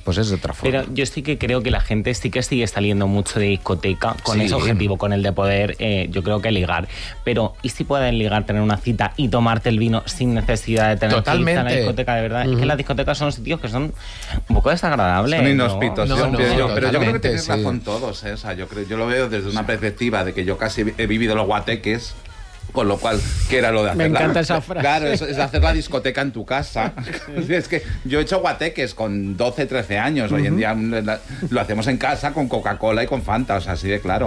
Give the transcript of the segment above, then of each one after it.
pues es de otra forma. Pero yo sí que creo que la gente sí que sigue saliendo mucho de discoteca con ese objetivo, con el de poder, yo creo que ligar. Pero, ¿y si pueden ligar, tener una cita y tomarte el vino sin necesidad de tener que ir a la discoteca de verdad? Es que las discotecas son sitios que son un poco desagradables. Son inhóspitos, pero yo creo que tienes sí. razón todos, ¿eh? O sea, yo lo veo desde una perspectiva de que yo casi he vivido los guateques. Con lo cual, ¿qué era lo de hacer? Me encanta esa frase. Claro, es hacer la discoteca en tu casa. Es que yo he hecho guateques con 12, 13 años. Hoy en día lo hacemos en casa con Coca-Cola y con Fanta, o sea, así de claro.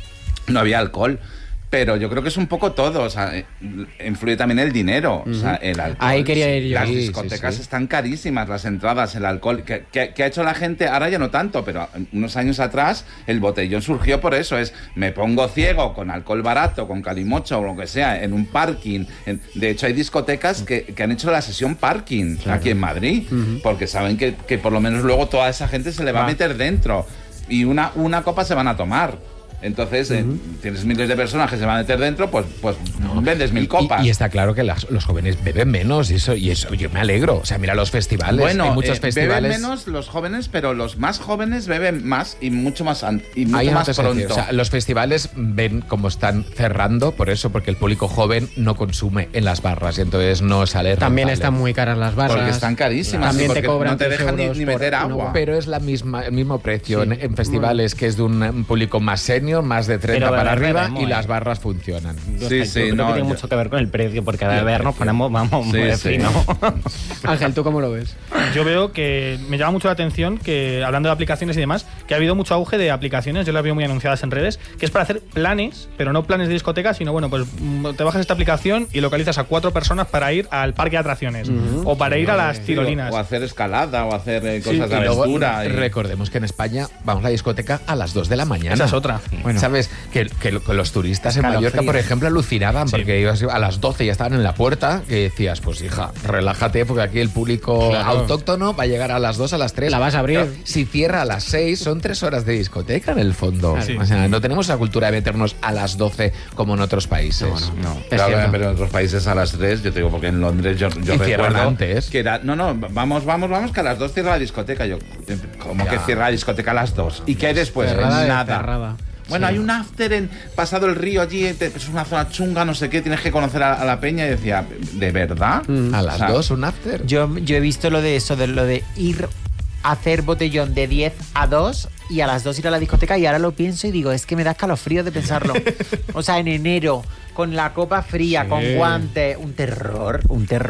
No había alcohol. Pero yo creo que es un poco todo, o sea, influye también el dinero, o sea, el alcohol. Ahí quería ir yo. Las discotecas están carísimas, las entradas, el alcohol. ¿Qué ha hecho la gente? Ahora ya no tanto, pero unos años atrás el botellón surgió por eso, me pongo ciego con alcohol barato, con calimocho o lo que sea, en un parking. De hecho, hay discotecas que han hecho la sesión parking aquí en Madrid, porque saben que por lo menos luego toda esa gente se le va a meter dentro y una copa se van a tomar. Entonces, tienes miles de personas que se van a meter dentro, pues vendes 1000 copas. Y está claro que los jóvenes beben menos, y eso yo me alegro. O sea, mira los festivales. Bueno, hay muchos festivales. beben menos los jóvenes, pero los más jóvenes beben más y mucho más pronto. O sea, los festivales ven cómo están cerrando, porque el público joven no consume en las barras y entonces no sale rentable. También están muy caras las barras. Porque están carísimas. También te cobran no te dejan ni meter por agua. Pero es el mismo precio en festivales que es de un público más senior, más de 30 para arriba, y las barras funcionan. Creo que tiene mucho que ver con el precio, porque a ver, nos ponemos, muy fino. Ángel, ¿tú cómo lo ves? Yo veo que me llama mucho la atención que, hablando de aplicaciones y demás, que ha habido mucho auge de aplicaciones, yo las veo muy anunciadas en redes, que es para hacer planes, pero no planes de discoteca, sino pues te bajas esta aplicación y localizas a 4 personas para ir al parque de atracciones, o para ir a las tirolinas. O hacer escalada, o hacer cosas de aventura. Recordemos que en España vamos a la discoteca a las 2 de la mañana. Esa es otra. Bueno, ¿sabes? Que los turistas en Mallorca, por ejemplo, alucinaban porque ibas a las 12 y ya estaban en la puerta, que decías, pues hija, relájate, porque aquí el público autóctono va a llegar a las 2, a las 3. La vas a abrir. Pero si cierra a las 6, son 3 horas de discoteca en el fondo. Sí. O sea, no tenemos la cultura de meternos a las 12 como en otros países. No. Claro, pero en otros países a las 3, yo te digo, porque en Londres yo recuerdo antes. que era, vamos, que a las 2 cierra la discoteca. Yo, ¿cómo que cierra la discoteca a las 2? ¿Y qué hay después? Nada. Bueno, hay un after pasado el río allí, es una zona chunga, no sé qué, tienes que conocer a la peña. Y decía, ¿de verdad? ¿A las 2 un after? Yo he visto lo de ir a hacer botellón de 10 a 2 y a las 2 ir a la discoteca, y ahora lo pienso y digo, es que me da escalofrío de pensarlo. O sea, en enero, con la copa fría, con guantes, un terror.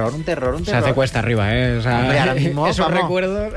Se hace cuesta arriba, O sea, hombre, ahora mismo, esos recuerdos.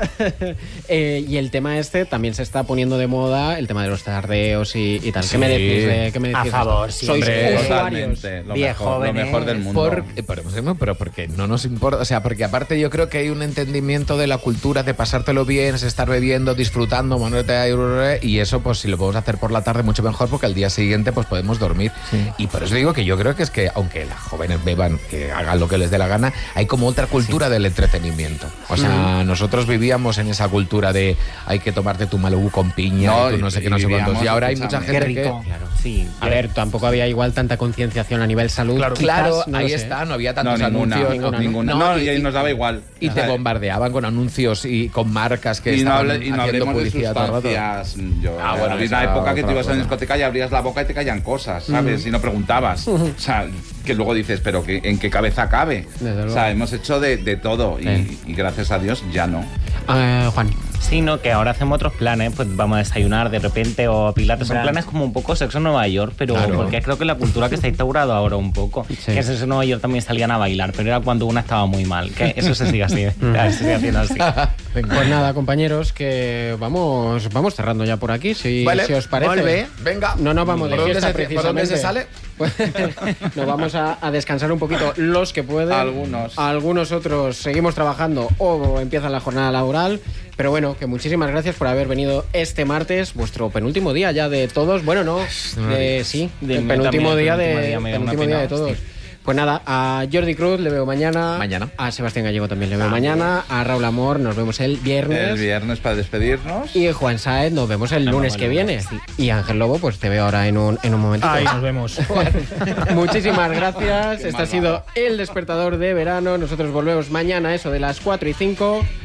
Y el tema también se está poniendo de moda, el tema de los tardeos y tal. ¿Qué me decís? A favor, sí. Sois usuarios. Lo mejor del mundo. Pero porque no nos importa, o sea, porque aparte yo creo que hay un entendimiento de la cultura de pasártelo bien, es estar bebiendo, disfrutando, y eso pues si lo podemos hacer por la tarde mucho mejor, porque al día siguiente pues podemos dormir. Y por eso digo que yo creo que es que aunque las jóvenes beban, que hagan lo que les dé la gana, hay como otra cultura del entretenimiento. O sea, nosotros vivíamos en esa cultura de hay que tomarte tu Malibu con piña, no sé qué, no sé cuántos. Y ahora hay mucha gente que... Claro, sí. A ver, tampoco había igual tanta concienciación a nivel salud. Claro, no ahí está, no había tantos anuncios. Ninguna. Y nos daba igual. Y te bombardeaban con anuncios y con marcas que estaban haciendo publicidad todo el rato. Había una época que te ibas a la discoteca y abrías la boca y te caían cosas, ¿sabes? Y no preguntabas. O sea, que luego dices, pero ¿en qué cabeza cabe? O sea, hemos hecho de todo y gracias a Dios ya no. Juan. Sí, no, que ahora hacemos otros planes, pues vamos a desayunar de repente o a pilates. Son planes como un poco sexo en Nueva York, pero porque creo que la cultura que se ha instaurado ahora un poco, que en sexo en Nueva York también salían a bailar, pero era cuando una estaba muy mal, que eso se sigue así, se sigue haciendo así. Pues nada, compañeros, que vamos cerrando ya por aquí, si os parece. Venga. No nos vamos de fiesta precisamente. ¿Por dónde se sale? Pues, nos vamos a descansar un poquito los que pueden. Algunos otros seguimos trabajando o empiezan la jornada laboral. Pero bueno, que muchísimas gracias por haber venido este martes, vuestro penúltimo día ya de todos. Bueno, no, el penúltimo día de todos. Sí. Pues nada, a Jordi Cruz le veo mañana. A Sebastián Gallego también le veo mañana. A Raúl Amor nos vemos el viernes. El viernes para despedirnos. Y Juan Sáez nos vemos el lunes que viene. Y Ángel Lobo, pues te veo ahora en un momentito. Ahí nos vemos. Bueno, muchísimas gracias. Este ha sido El Despertador de Verano. Nosotros volvemos mañana, eso de las 4:05.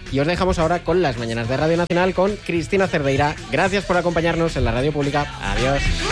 y os dejamos ahora con las mañanas de Radio Nacional con Cristina Cerdeira. Gracias por acompañarnos en la radio pública. Adiós.